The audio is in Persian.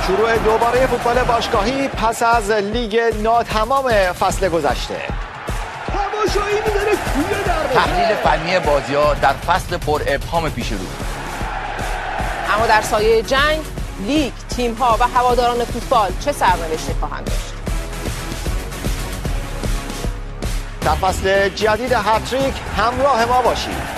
شروع دوباره فوتبال باشگاهی پس از لیگ ناتمام فصل گذشته. تماشایی می‌ذاره توی دروازه. تحلیل فنی بازی‌ها در فصل پر ابهام پیش رو. اما در سایه جنگ، لیگ، تیم‌ها و هواداران فوتبال چه سرنوشتی خواهند داشت؟ در فصل جدید هتریک همراه ما باشید.